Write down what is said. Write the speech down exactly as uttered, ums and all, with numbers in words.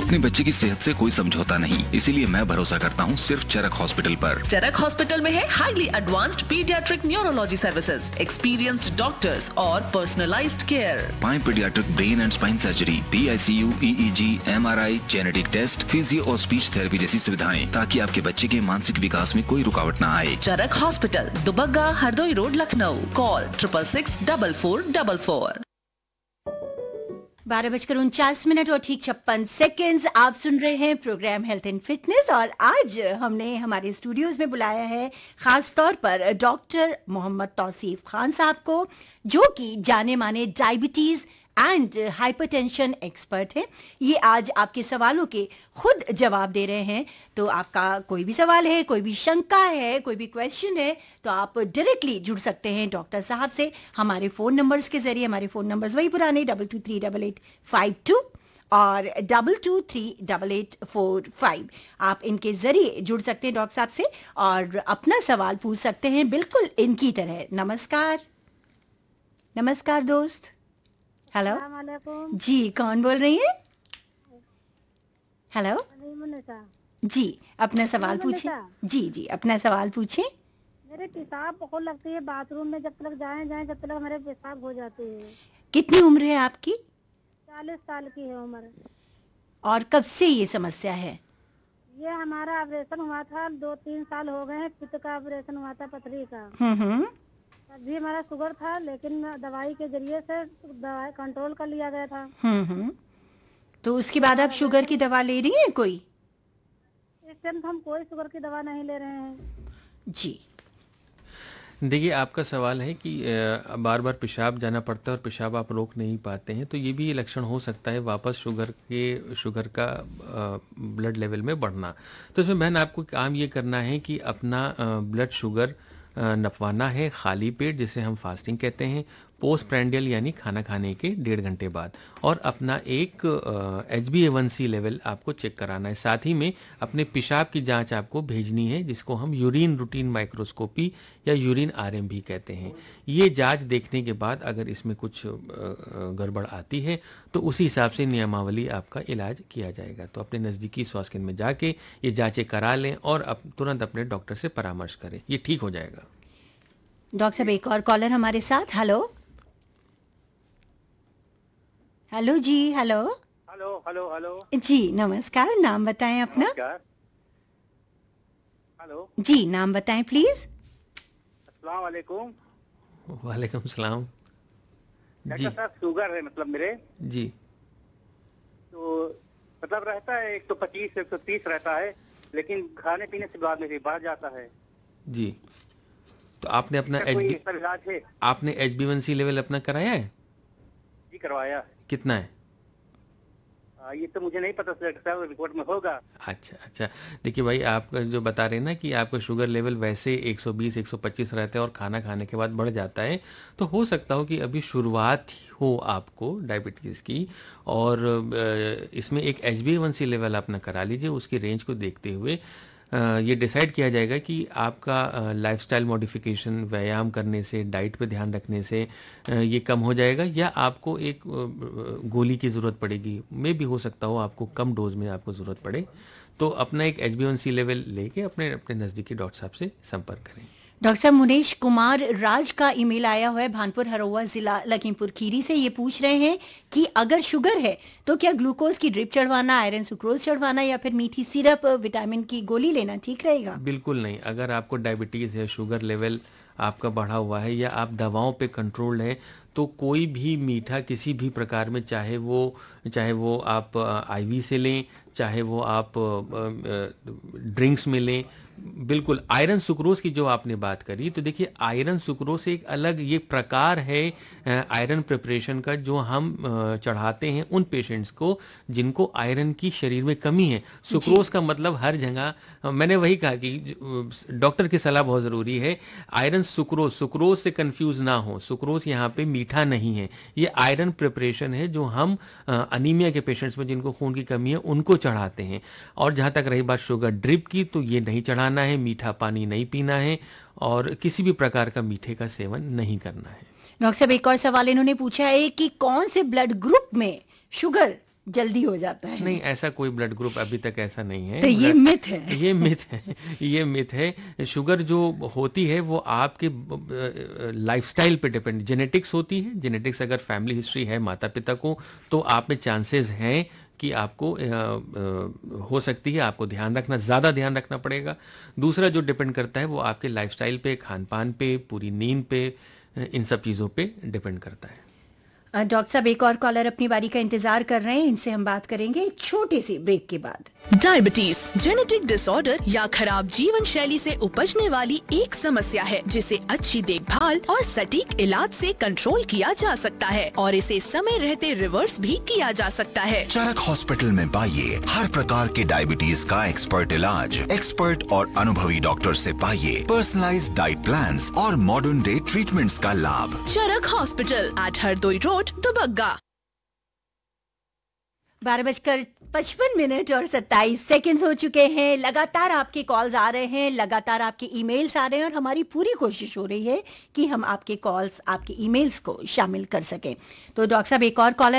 अपने बच्चे की सेहत से कोई समझौता नहीं, इसीलिए मैं भरोसा करता हूँ सिर्फ चरक हॉस्पिटल पर। चरक हॉस्पिटल में है highly advanced paediatric neurology services, experienced doctors और पर्सनलाइज्ड केयर। पाए paediatric brain and spine surgery, P I C you, E E ji, M R I, genetic test, physio और स्पीच थेरेपी जैसी सुविधाएं, ताकि आपके बच्चे के मानसिक विकास में कोई रुकावट न आए। चरक hospital, Dubagga, Hardoi road, Lucknow. Call triple six double four double four. बारह बजकर उनचास मिनट और ठीक छप्पन सेकेंड्स। आप सुन रहे हैं प्रोग्राम हेल्थ एंड फिटनेस और आज हमने हमारे स्टूडियोज में बुलाया है खास तौर पर डॉक्टर मोहम्मद तौसीफ खान साहब को, जो कि जाने माने डायबिटीज एंड हाइपरटेंशन एक्सपर्ट है। ये आज आपके सवालों के खुद जवाब दे रहे हैं। तो आपका कोई भी सवाल है, कोई भी शंका है, कोई भी क्वेश्चन है, तो आप डायरेक्टली जुड़ सकते हैं डॉक्टर साहब से हमारे फ़ोन नंबर्स के जरिए। हमारे फ़ोन नंबर्स वही पुराने double two three double eight five to और double two three double eight four five. आप इनके जरिए जुड़ सकते हैं डॉक्टर साहब से और अपना सवाल पूछ सकते हैं बिल्कुल इनकी तरह। नमस्कार नमस्कार दोस्त। हेलो जी, कौन बोल रही है? हेलो जी, अपना सवाल पूछे। जी जी, अपना सवाल पूछे। मेरे पेशाब बहुत लगती है बाथरूम में, जब तक जाए जाए जब तक मेरे पेशाब हो जाती है। कितनी उम्र है आपकी? चालीस साल की है उम्र। और कब से ये समस्या है? ये हमारा ऑपरेशन हुआ था, दो तीन साल हो गए हैं। पित्त का ऑपरेशन हुआ था, पथरी का। हम्म हम्म। अभी हमारा शुगर था, लेकिन दवाई के जरिए से दवाई कंट्रोल कर लिया गया था। हम्म हम्म। तो उसके बाद आप शुगर की दवा ले रही हैं कोई? इस टाइम हम कोई शुगर की दवा नहीं ले रहे हैं जी। देखिए, आपका सवाल है कि बार बार पेशाब जाना पड़ता है और पेशाब आप रोक नहीं पाते हैं, तो ये भी लक्षण हो सकता है वापस शुगर के शुगर का ब्लड लेवल में बढ़ना। तो इसमें बहन आपको काम ये करना है कि अपना ब्लड शुगर नपवाना है खाली पेट, जिसे हम फास्टिंग कहते हैं, पोस्ट प्रैंडियल यानी खाना खाने के डेढ़ घंटे बाद, और अपना एक एच बी ए वन सी लेवल आपको चेक कराना है। साथ ही में अपने पेशाब की जांच आपको भेजनी है, जिसको हम यूरिन रूटीन माइक्रोस्कोपी या यूरिन आर एम भी कहते हैं। ये जांच देखने के बाद अगर इसमें कुछ गड़बड़ आती है तो उसी हिसाब से नियमावली आपका इलाज किया जाएगा। तो अपने नज़दीकी स्वास्थ्य केंद्र में जाके ये जांचें करा लें और अप, तुरंत अपने डॉक्टर से परामर्श करें, ये ठीक हो जाएगा। डॉक्टर साहब, एक और कॉलर हमारे साथ। हेलो हेलो जी। हेलो हेलो हेलो हेलो जी, नमस्कार। नाम बताएं अपना। हेलो जी, नाम बताएं प्लीज। अस्सलाम वालेकुम। वालेकुम सलाम जी। डॉक्टर साहब, शुगर है मतलब मेरे जी। तो मतलब रहता है एक सौ पच्चीस एक सौ तीस रहता है, लेकिन खाने पीने से बाद में भी बढ़ जाता है जी। तो आपने अपना एच बी इलाज है? आपने एच बी वन सी लेवल अपना कराया है? जी, करवाया। कितना है? आ, ये तो मुझे नहीं पता सर, रिपोर्ट में होगा। अच्छा अच्छा। देखिए भाई, आप जो बता रहे हैं ना कि आपका शुगर लेवल वैसे एक सौ बीस एक सौ पच्चीस रहता है और खाना खाने के बाद बढ़ जाता है, तो हो सकता हो कि अभी शुरुआत हो आपको डायबिटीज़ की, और इसमें एक एच बी ए वन सी लेवल अपना करा लीजिए। उसकी रेंज को देखते हुए ये डिसाइड किया जाएगा कि आपका लाइफस्टाइल मॉडिफिकेशन, व्यायाम करने से, डाइट पे ध्यान रखने से ये कम हो जाएगा, या आपको एक गोली की ज़रूरत पड़ेगी। में भी हो सकता हो आपको कम डोज में आपको ज़रूरत पड़े। तो अपना एक एच बी वन सी लेवल लेके अपने अपने नज़दीकी डॉक्टर साहब से संपर्क करें। डॉक्टर साहब, मुनेश कुमार राज का ईमेल आया हुआ है भानपुर हरोवा जिला लखीमपुर खीरी से। ये पूछ रहे हैं कि अगर शुगर है तो क्या ग्लूकोज की ड्रिप चढ़वाना, आयरन सुक्रोज चढ़वाना या फिर मीठी सिरप, विटामिन की गोली लेना ठीक रहेगा? बिल्कुल नहीं। अगर आपको डायबिटीज़ है, शुगर लेवल आपका बढ़ा हुआ है, या आप दवाओं पे कंट्रोल्ड हैं, तो कोई भी मीठा किसी भी प्रकार में, चाहे वो चाहे वो आप आईवी से लें, चाहे वो आप ड्रिंक्स में लें, बिल्कुल। आयरन सुक्रोज की जो आपने बात करी, तो देखिए आयरन सुक्रोज एक अलग ये प्रकार है आयरन प्रिपरेशन का, जो हम चढ़ाते हैं उन पेशेंट्स को जिनको आयरन की शरीर में कमी है। सुक्रोज का मतलब हर जगह, मैंने वही कहा कि डॉक्टर की सलाह बहुत ज़रूरी है। आयरन सुक्रोज, सुक्रोज से कंफ्यूज ना हो। सुक्रोज यहाँ पे मीठा नहीं है, ये आयरन प्रिपरेशन है जो हम अनीमिया के पेशेंट्स में, जिनको खून की कमी है, उनको चढ़ाते हैं। और जहाँ तक रही बात शुगर ड्रिप की, तो ये नहीं चढ़ाना है, मीठा पानी नहीं पीना है और किसी भी प्रकार का मीठे का सेवन नहीं करना है। डॉक्टर साहब, एक और सवाल इन्होंने पूछा है कि कौन से ब्लड ग्रुप में शुगर जल्दी हो जाता है। नहीं, ऐसा कोई ब्लड ग्रुप अभी तक ऐसा नहीं है। तो ये मिथ है। ये मिथ है, ये मिथ है। शुगर जो होती है वो आपके लाइफस्टाइल पे डिपेंड, जेनेटिक्स होती है। जेनेटिक्स अगर फैमिली हिस्ट्री है माता पिता को, तो आप में चांसेस हैं कि आपको आ, आ, हो सकती है। आपको ध्यान रखना, ज़्यादा ध्यान रखना पड़ेगा। दूसरा जो डिपेंड करता है वो आपके लाइफस्टाइल पे, खान पान पे, पूरी नींद पे, इन सब चीज़ों पे डिपेंड करता है। डॉक्टर साहब, एक और कॉलर अपनी बारी का इंतजार कर रहे हैं, इनसे हम बात करेंगे एक छोटे से ब्रेक के बाद। डायबिटीज जेनेटिक डिसऑर्डर या खराब जीवन शैली से उपजने वाली एक समस्या है जिसे अच्छी देखभाल और सटीक इलाज से कंट्रोल किया जा सकता है और इसे समय रहते रिवर्स भी किया जा सकता है। चरक हॉस्पिटल में पाइए हर प्रकार के डायबिटीज का एक्सपर्ट इलाज। एक्सपर्ट और अनुभवी डॉक्टर से पाइए पर्सनलाइज्ड डाइट प्लान्स और मॉडर्न डे ट्रीटमेंट्स का लाभ। चरक hospital eight Hardoi road, Dubagga. बारह बजकर पचपन मिनट और सत्ताईस सेकंड्स हो चुके हैं। लगातार आपके कॉल्स आ रहे हैं, लगातार आपके ईमेल्स आ रहे हैं और हमारी पूरी कोशिश हो रही है कि हम आपके कॉल्स, आपके ईमेल्स को शामिल कर सकें। तो डॉक्टर साहब, एक और कॉलर